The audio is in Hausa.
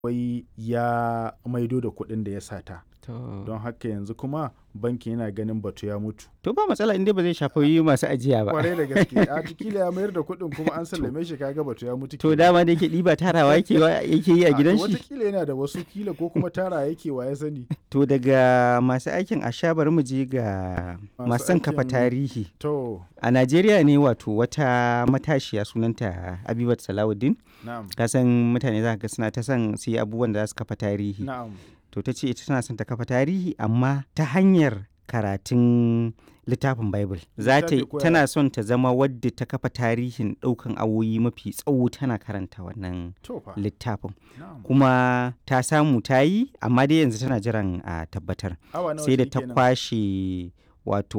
wai ya maido da kuɗin da ya sata. Don haka yanzu kuma bankin yana ganin batu ya mutu. To ba matsala inda ba zai shafi masu ajiya ba. Kwarai da gaske. A kila ya mayar da kuɗin kuma an sallame shi kaga batu ya mutu. To dama da yake ɗiba tarawa yake yi a gidan shi. Watakila yana da wasu kila ko kuma tara yake wa ya sani. To daga masu aikin asha bari mu je ga masu son kafa tarihi. To. A Najeriya ne wato wata matashiya sunanta Abibat Salawuddin. Na'am. Ka san mutane za ka ga suna ta son su yi abubuwan da za su kafa tarihi. Na'am. To ta ce ita tana son ta kafa tarihi amma ta hanyar karatun littafin Bible. Tana son ta zama wadda ta kafa tarihin ɗaukan awoyi mafi tsawo tana karanta wannan littafin. Kuma ta samu ta yi amma dai yanzu tana jiran a tabbatar. Sai da ta kwashe wato